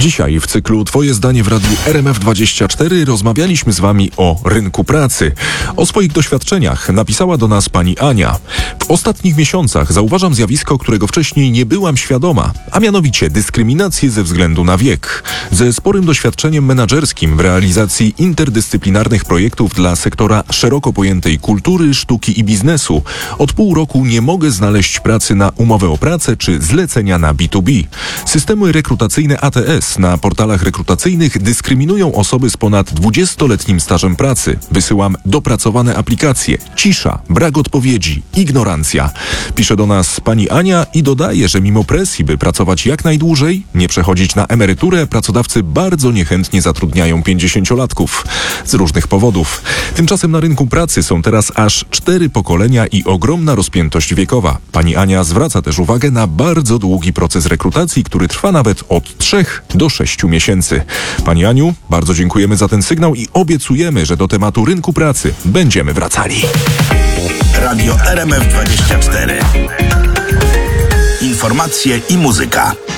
Dzisiaj w cyklu Twoje zdanie w Radiu RMF24 rozmawialiśmy z Wami o rynku pracy. O swoich doświadczeniach napisała do nas pani Ania. W ostatnich miesiącach zauważam zjawisko, którego wcześniej nie byłam świadoma, a mianowicie dyskryminację ze względu na wiek. Ze sporym doświadczeniem menadżerskim w realizacji interdyscyplinarnych projektów dla sektora szeroko pojętej kultury, sztuki i biznesu od pół roku nie mogę znaleźć pracy na umowę o pracę czy zlecenia na B2B. Systemy rekrutacyjne ATS na portalach rekrutacyjnych dyskryminują osoby z ponad 20-letnim stażem pracy. Wysyłam dopracowane aplikacje. Cisza, brak odpowiedzi, ignorancja. Pisze do nas pani Ania i dodaje, że mimo presji, by pracować jak najdłużej, nie przechodzić na emeryturę, pracodawcy bardzo niechętnie zatrudniają 50-latków. Z różnych powodów. Tymczasem na rynku pracy są teraz aż 4 pokolenia i ogromna rozpiętość wiekowa. Pani Ania zwraca też uwagę na bardzo długi proces rekrutacji, który trwa nawet od 3 do 6 miesięcy. Pani Aniu, bardzo dziękujemy za ten sygnał i obiecujemy, że do tematu rynku pracy będziemy wracali. Radio RMF24. Informacje i muzyka.